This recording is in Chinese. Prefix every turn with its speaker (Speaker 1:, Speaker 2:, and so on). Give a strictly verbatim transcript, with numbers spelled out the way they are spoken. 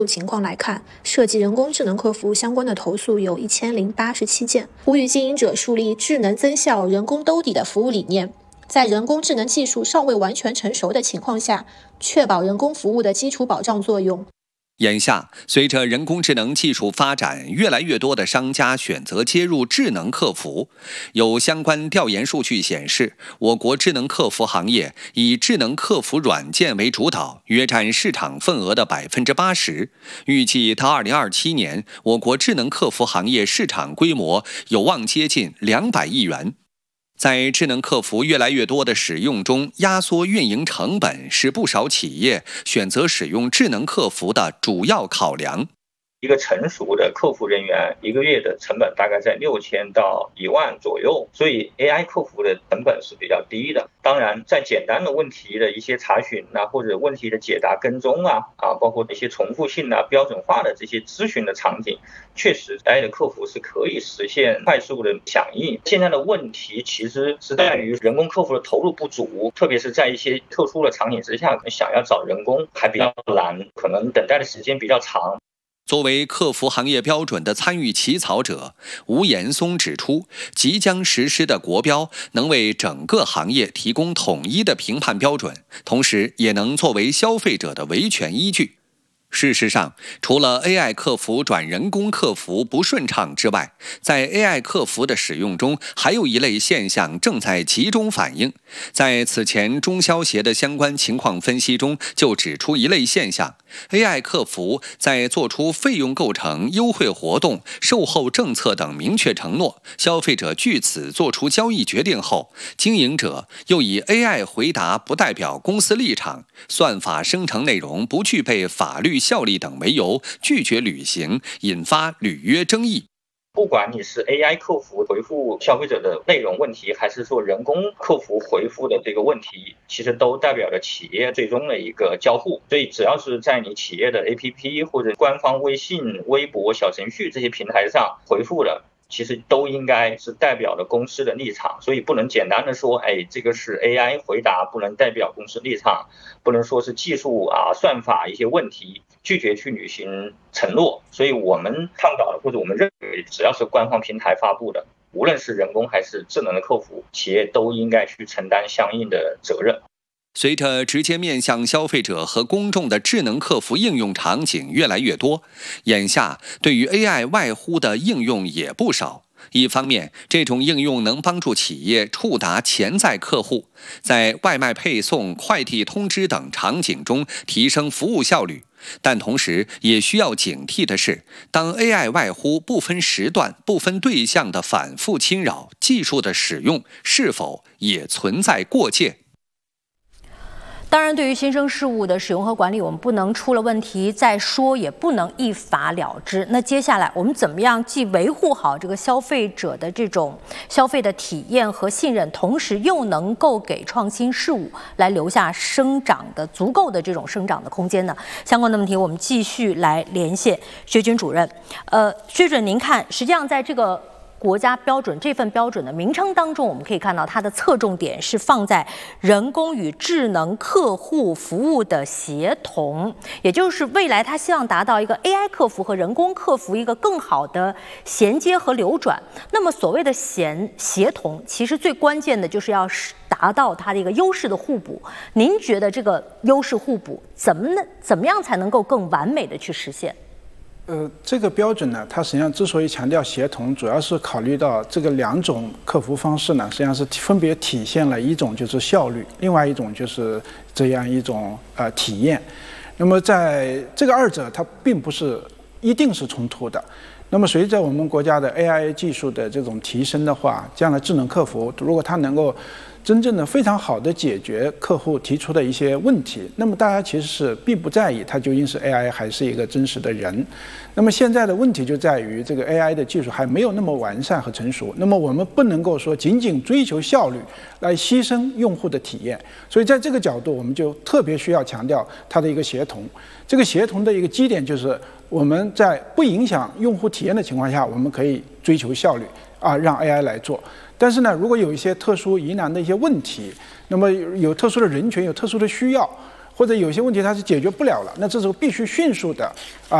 Speaker 1: 情况来看，涉及人工智能客服相关的投诉有一千零八十七件。呼吁经营者树立智能增效、人工兜底的服务理念，在人工智能技术尚未完全成熟的情况下，确保人工服务的基础保障作用。
Speaker 2: 眼下，随着人工智能技术发展，越来越多的商家选择接入智能客服。有相关调研数据显示，我国智能客服行业以智能客服软件为主导，约占市场份额的百分之八十。预计到二零二七年，我国智能客服行业市场规模有望接近两百亿元。在智能客服越来越多的使用中，压缩运营成本是不少企业选择使用智能客服的主要考量。
Speaker 3: 一个成熟的客服人员一个月的成本大概在六千到一万左右，所以 A I 客服的成本是比较低的。当然，在简单的问题的一些查询啊，或者问题的解答跟踪啊，啊，包括一些重复性啊、标准化的这些咨询的场景，确实 A I 的客服是可以实现快速的响应。现在的问题其实是在于人工客服的投入不足，特别是在一些特殊的场景之下，想要找人工还比较难，可能等待的时间比较长。
Speaker 2: 作为客服行业标准的参与起草者，吴岩松指出，即将实施的国标能为整个行业提供统一的评判标准，同时也能作为消费者的维权依据。事实上，除了 A I 客服转人工客服不顺畅之外，在 A I 客服的使用中，还有一类现象正在集中反映。在此前中消协的相关情况分析中，就指出一类现象 ：A I 客服在做出费用构成、优惠活动、售后政策等明确承诺，消费者据此做出交易决定后，经营者又以 A I 回答不代表公司立场、算法生成内容不具备法律效力等为由拒绝履行，引发履约争议。
Speaker 3: 不管你是 A I 客服回复消费者的内容问题，还是说人工客服回复的这个问题，其实都代表着企业最终的一个交互。所以只要是在你企业的 A P P 或者官方微信、微博、小程序这些平台上回复的，其实都应该是代表了公司的立场，所以不能简单的说，哎，这个是 A I 回答，不能代表公司立场，不能说是技术啊、算法一些问题，拒绝去履行承诺。所以我们倡导的，或者我们认为，只要是官方平台发布的，无论是人工还是智能的客服，企业都应该去承担相应的责任。
Speaker 2: 随着直接面向消费者和公众的智能客服应用场景越来越多，眼下对于 A I 外呼的应用也不少。一方面，这种应用能帮助企业触达潜在客户，在外卖配送、快递通知等场景中提升服务效率。但同时也需要警惕的是，当 A I 外呼不分时段、不分对象的反复侵扰，技术的使用是否也存在过界？
Speaker 4: 当然，对于新生事物的使用和管理，我们不能出了问题再说，也不能一罚了之。那接下来我们怎么样既维护好这个消费者的这种消费的体验和信任，同时又能够给创新事物来留下生长的足够的这种生长的空间呢？相关的问题我们继续来连线薛军主任。呃，薛主任，您看，实际上在这个国家标准这份标准的名称当中，我们可以看到它的侧重点是放在人工与智能客户服务的协同，也就是未来它希望达到一个 A I 客服和人工客服一个更好的衔接和流转。那么所谓的协协同，其实最关键的就是要达到它的一个优势的互补。您觉得这个优势互补怎么呢？怎么样才能够更完美的去实现？
Speaker 5: 呃，这个标准呢，它实际上之所以强调协同，主要是考虑到这个两种客服方式呢，实际上是分别体现了一种就是效率，另外一种就是这样一种呃体验。那么在这个二者，它并不是一定是冲突的。那么随着我们国家的 A I 技术的这种提升的话，这样的智能客服，如果它能够真正的非常好的解决客户提出的一些问题，那么大家其实是并不在意它究竟是 A I 还是一个真实的人。那么现在的问题就在于这个 A I 的技术还没有那么完善和成熟，那么我们不能够说仅仅追求效率来牺牲用户的体验，所以在这个角度我们就特别需要强调它的一个协同。这个协同的一个基点就是我们在不影响用户体验的情况下，我们可以追求效率啊，让 A I 来做。但是呢，如果有一些特殊疑难的一些问题，那么有特殊的人群、有特殊的需要或者有些问题它是解决不了了，那这时候必须迅速的啊、